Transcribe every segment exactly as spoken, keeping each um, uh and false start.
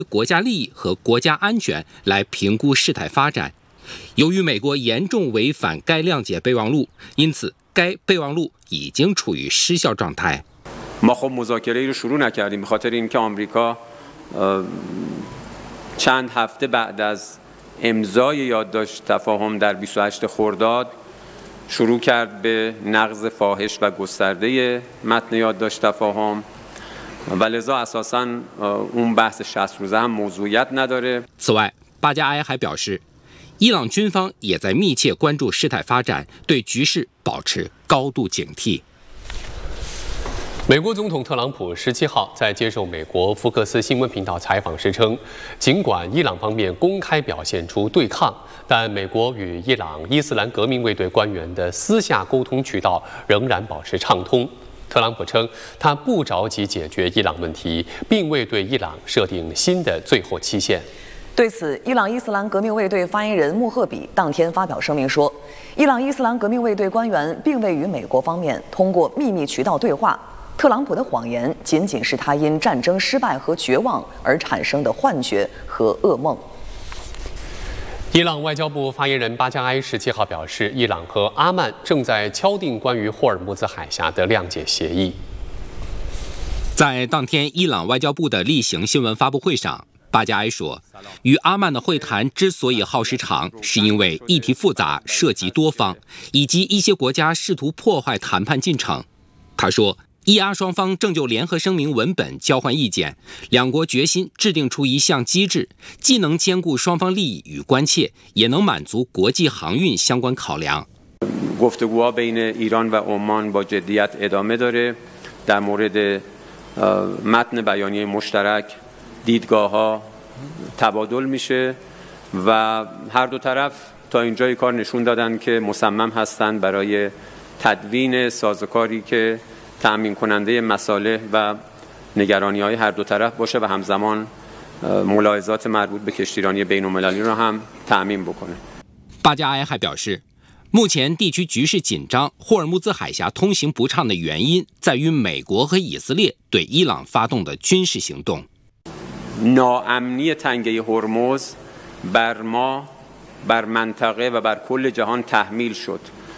国家利益和国家安全来评估事态发展。由于美国严重违反该谅解备忘录，因此该备忘录已经处于失效状态。 ما خب مذاکره رو شروع نکردیم به خاطر اینکه آمریکا چند هفته بعد از امضای یادداشت تفاهم در بیست و هشتم خرداد شروع کرد به نقض فاحش و گسترده متن یادداشت تفاهم و لذا اساساً اون بحث شصت روزه هم موضوعیت نداره。 此外，巴加埃还表示，伊朗军方也在密切关注事态发展，对局势保持高度警惕。 美国总统特朗普十七号在接受美国福克斯新闻频道采访时称，尽管伊朗方面公开表现出对抗，但美国与伊朗伊斯兰革命卫队官员的私下沟通渠道仍然保持畅通。特朗普称，他不着急解决伊朗问题，并未对伊朗设定新的最后期限。 对此，伊朗伊斯兰革命卫队发言人穆赫比当天发表声明说，伊朗伊斯兰革命卫队官员并未与美国方面通过秘密渠道对话。特朗普的谎言仅仅是他因战争失败和绝望而产生的幻觉和噩梦。 伊朗外交部发言人巴加埃十七号表示，伊朗和阿曼正在敲定关于霍尔木兹海峡的谅解协议。 在当天伊朗外交部的例行新闻发布会上，巴加埃说，与阿曼的会谈之所以耗时长，是因为议题复杂、涉及多方，以及一些国家试图破坏谈判进程。他说，伊阿双方正就联合声明文本交换意见，两国决心制定出一项机制，既能兼顾双方利益与关切，也能满足国际航运相关考量。 گفتگوها بین ایران و عمان با جدیت ادامه داره. در مورد متن بیانیه مشترک دیدگاه‌ها تبادل میشه و هر دو طرف تا اینجای کار نشون دادن که مصمم هستند برای تدوین سازوکاری که تأمین کننده مصالح و نگرانی‌های هر دو طرف باشه و همزمان ملاحظات مربوط به کشتیرانی بین‌المللی را هم تأمین بکنه. 巴加埃还表示，目前地区局势紧张，霍尔木兹海峡通行不畅的原因在于美国和以色列对伊朗发动的军事行动。 ناامنی تنگه هرمز بر ما بر منطقه و بر کل جهان تحمیل شد.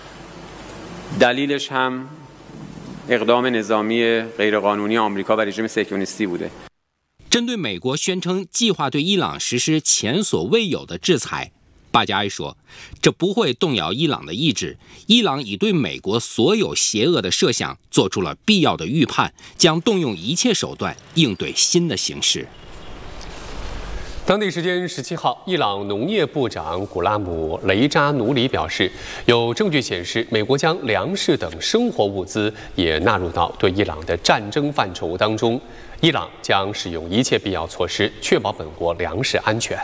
دلیلش هم اقدام نظامی غیرقانونی آمریکا و رژیم صهیونیستی بوده. 针对美国宣称计划对伊朗实施前所未有的制裁，巴加埃说，这不会动摇伊朗的意志。伊朗已对美国所有邪恶的设想做出了必要的预判，将动用一切手段应对新的形势。 当地时间十七号，伊朗农业部长古拉姆·雷扎努里表示，有证据显示，美国将粮食等生活物资也纳入到对伊朗的战争范畴当中。伊朗将使用一切必要措施，确保本国粮食安全。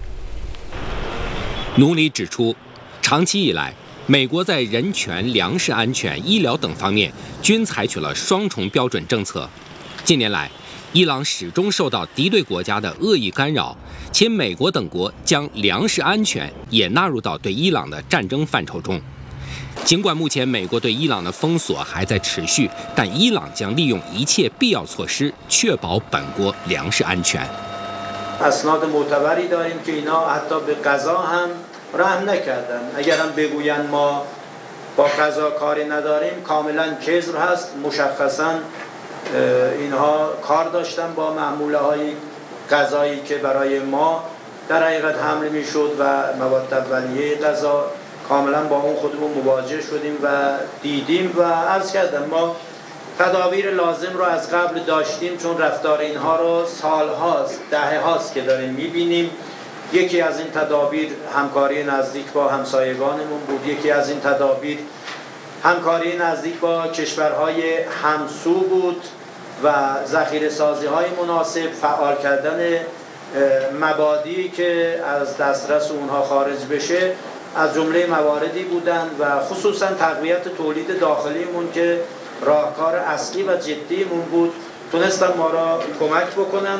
努里指出，长期以来，美国在人权、粮食安全、医疗等方面均采取了双重标准政策。近年来，伊朗始终受到敌对国家的恶意干扰，且美国等国将粮食安全也纳入到对伊朗的战争范畴中。尽管目前美国对伊朗的封锁还在持续，但伊朗将利用一切必要措施，确保本国粮食安全。 اسناد معتبری داریم که اینا حتی به غذا هم رحم نکردن. اگر هم بگوین ما با غذا کاری نداریم، کاملا کذب هست. مشخصا اینها کار داشتن با محموله های غذایی که برای ما در حقیقت حمل میشد و مواد اولیه غذا کاملا با اون خودمون مواجه شدیم و دیدیم و عرض کردم ما تدابیر لازم رو از قبل داشتیم، چون رفتار اینها رو سالهاست، دهه هاست که داریم میبینیم. یکی از این تدابیر همکاری نزدیک با همسایگانمون بود. یکی از این تدابیر همکاری نزدیک با کشورهای همسو بود و ذخیره سازی های مناسب، فعال کردن مبادی که از دسترس اونها خارج بشه از جمله مواردی بودند و خصوصا تقویت تولید داخلیمون که راهکار اصلی و جدیمون بود تونستن ما را کمک بکنن。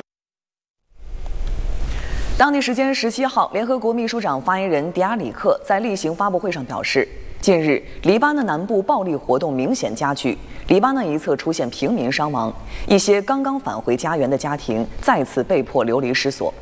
当地时间十七号，联合国秘书长发言人迪亚里克在例行发布会上表示，近日黎巴嫩南部暴力活动明显加剧，黎巴嫩一侧出现平民伤亡，一些刚刚返回家园的家庭再次被迫流离失所。